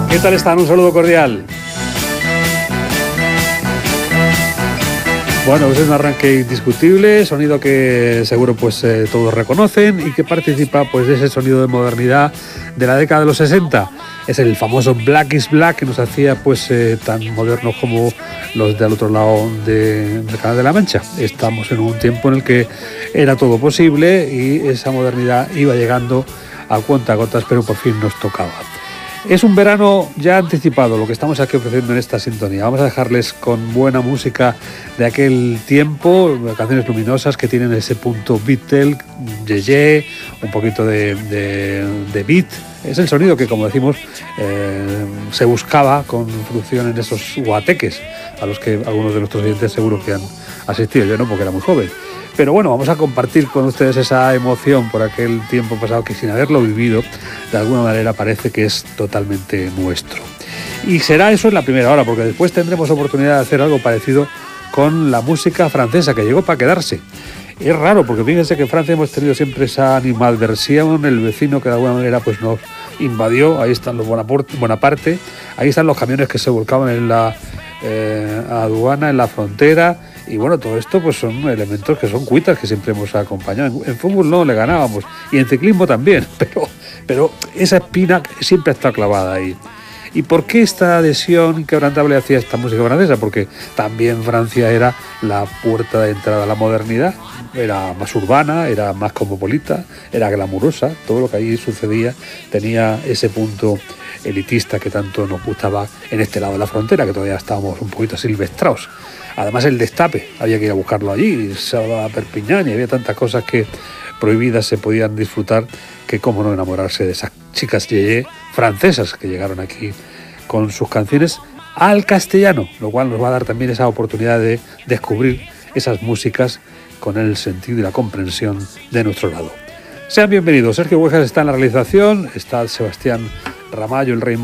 ¿Qué tal están? Un saludo cordial. Bueno, pues es un arranque indiscutible, sonido que seguro pues todos reconocen y que participa pues de ese sonido de modernidad de la década de los 60. Es el famoso Black is Black que nos hacía pues tan modernos como los del otro lado del Canal de la Mancha. Estamos en un tiempo en el que era todo posible y esa modernidad iba llegando a cuentagotas, pero por fin nos tocaba. Es un verano ya anticipado lo que estamos aquí ofreciendo en esta sintonía. Vamos a dejarles con buena música de aquel tiempo, canciones luminosas que tienen ese punto Beatle, yeye, un poquito de beat. Es el sonido que, como decimos, se buscaba con fruición en esos guateques, a los que algunos de nuestros oyentes seguro que han asistido. Yo no, porque era muy joven. Pero bueno, vamos a compartir con ustedes esa emoción por aquel tiempo pasado que, sin haberlo vivido, de alguna manera parece que es totalmente nuestro. Y será eso en la primera hora, porque después tendremos oportunidad de hacer algo parecido con la música francesa, que llegó para quedarse. Es raro, porque fíjense que en Francia hemos tenido siempre esa animadversión, el vecino que de alguna manera pues nos invadió. Ahí están los Bonaparte, ahí están los camiones que se volcaban en la aduana, en la frontera. Y bueno, todo esto pues son elementos que son cuitas que siempre hemos acompañado. En fútbol no le ganábamos, y en ciclismo también, pero esa espina siempre está clavada ahí. ¿Y por qué esta adhesión inquebrantable hacia esta música francesa? Porque también Francia era la puerta de entrada a la modernidad, era más urbana, era más cosmopolita, era glamurosa, todo lo que ahí sucedía tenía ese punto elitista que tanto nos gustaba en este lado de la frontera, que todavía estábamos un poquito silvestrados. Además el destape, había que ir a buscarlo allí, se hablaba a Perpiñán y había tantas cosas que prohibidas se podían disfrutar, que cómo no enamorarse de esas chicas yeye francesas que llegaron aquí con sus canciones al castellano, lo cual nos va a dar también esa oportunidad de descubrir esas músicas con el sentido y la comprensión de nuestro lado. Sean bienvenidos. Sergio Huejas está en la realización, está Sebastián Ramallo, el rey